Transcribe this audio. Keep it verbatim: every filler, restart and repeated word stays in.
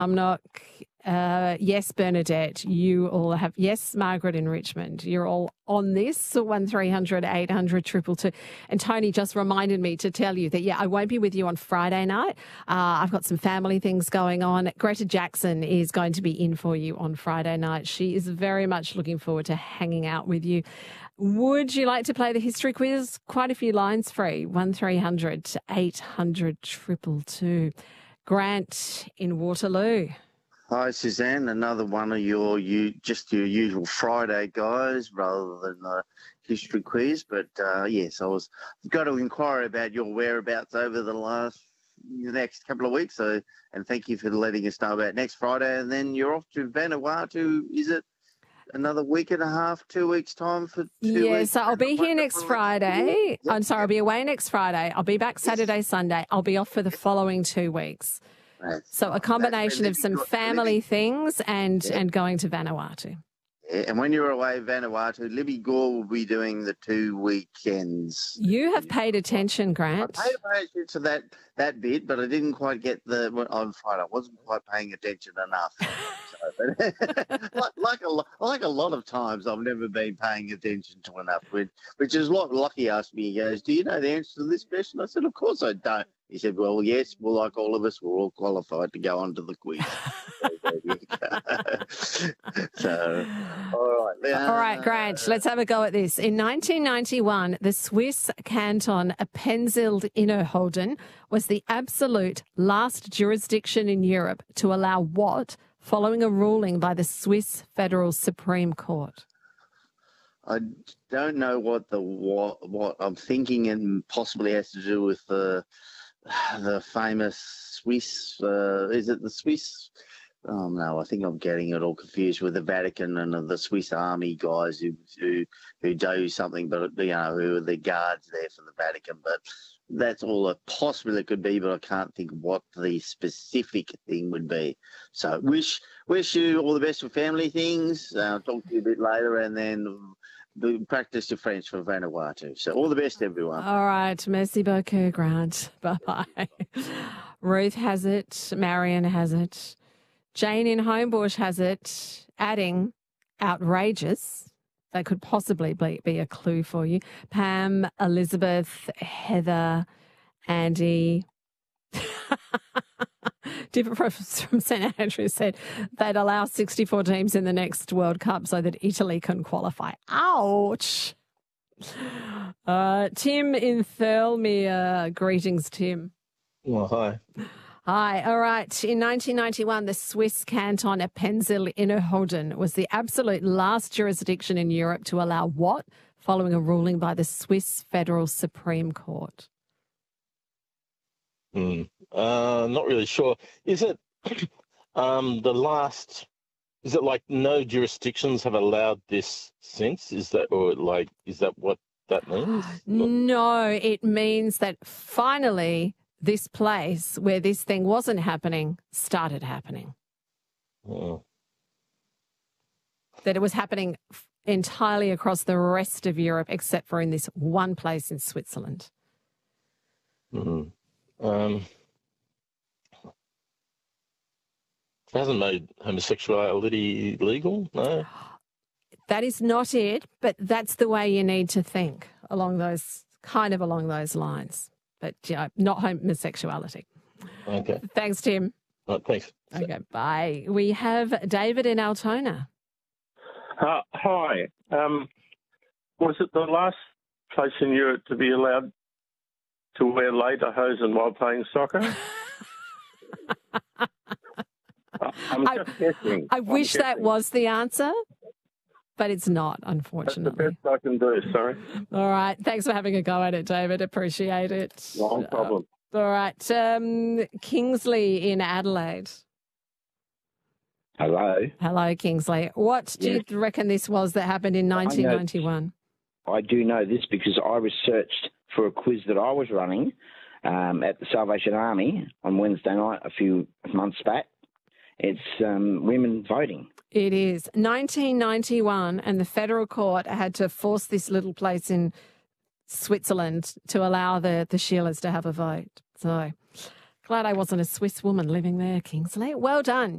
I'm not. Uh, yes, Bernadette, you all have. Yes, Margaret in Richmond, you're all on this. So one three hundred eight hundred two two two. And Tony just reminded me to tell you that, yeah, I won't be with you on Friday night. Uh, I've got some family things going on. Greta Jackson is going to be in for you on Friday night. She is very much looking forward to hanging out with you. Would you like to play the history quiz? Quite a few lines free. one three hundred eight hundred two two two. Grant in Waterloo. Hi, Suzanne. Another one of your you just your usual Friday guys, rather than the history quiz. But uh, yes, I was I've got to inquire about your whereabouts over the last the next couple of weeks. So, and thank you for letting us know about next Friday. And then you're off to Vanuatu. Is it another week and a half, two weeks time for two yeah, weeks? so I'll be here next Friday. Yep. I'm sorry, I'll be away next Friday. I'll be back Saturday, Sunday. I'll be off for the following two weeks. Right. So a combination of some family Libby, things and, yeah. and going to Vanuatu. Yeah, and when you're away, Vanuatu, Libby Gore will be doing the two weekends. You have paid attention, Grant. I paid attention to that, that bit, but I didn't quite get the on Friday. I wasn't quite paying attention enough. So, but, like, like, a, like a lot of times, I've never been paying attention to enough, which, which is what Lockie asked me. He goes, do you know the answer to this question? I said, of course I don't. He said, well, yes, well, like all of us, we're all qualified to go on to the quiz. So, all right. All right, Grant, let's have a go at this. In nineteen ninety-one, the Swiss canton Appenzell-Innerrhoden was the absolute last jurisdiction in Europe to allow what, following a ruling by the Swiss Federal Supreme Court? I don't know what the what, what I'm thinking, and possibly has to do with the the famous Swiss. Uh, is it the Swiss? Oh no, I think I'm getting it all confused with the Vatican and the Swiss Army guys who who who do something, but you know who are the guards there for the Vatican. But that's all it possibly could be, but I can't think what the specific thing would be. So wish wish you all the best with family things. Uh, I'll talk to you a bit later, and then practice your French for Vanuatu. So all the best, everyone. All right. Merci beaucoup, Grant. Bye-bye. Ruth has it. Marion has it. Jane in Homebush has it, adding outrageous. That could possibly be, be a clue for you. Pam, Elizabeth, Heather, Andy. Different from Saint Andrews said they'd allow sixty-four teams in the next World Cup so that Italy can qualify. Ouch. Uh, Tim in Thirlmere. Greetings, Tim. Well, hi. Hi. All right. In nineteen ninety-one, the Swiss canton Appenzell-Innerrhoden was the absolute last jurisdiction in Europe to allow what, following a ruling by the Swiss Federal Supreme Court? Hmm. Uh, not really sure. Is it um, the last? Is it like no jurisdictions have allowed this since? Is that or like is that what that means? No, it means that finally this place where this thing wasn't happening started happening. Oh. That it was happening entirely across the rest of Europe except for in this one place in Switzerland. Mm-hmm. Um. It hasn't made homosexuality legal, no? That is not it, but that's the way you need to think along those, kind of along those lines. But you know, not homosexuality. Okay. Thanks, Tim. Right, thanks. Okay, bye. We have David in Altona. Uh, hi. Um, was it the last place in Europe to be allowed to wear lederhosen while playing soccer? I'm I, just guessing. I I'm wish guessing. that was the answer, but it's not, unfortunately. That's the best I can do, sorry. All right. Thanks for having a go at it, David. Appreciate it. No problem. Uh, all right. Um, Kingsley in Adelaide. Hello. Hello, Kingsley. What do Yes. you reckon this was that happened in nineteen ninety-one? I do know this because I researched for a quiz that I was running um, at the Salvation Army on Wednesday night a few months back. It's um, women voting. It is. nineteen ninety-one, and the federal court had to force this little place in Switzerland to allow the, the Sheilas to have a vote. So Glad I wasn't a Swiss woman living there, Kingsley. Well done.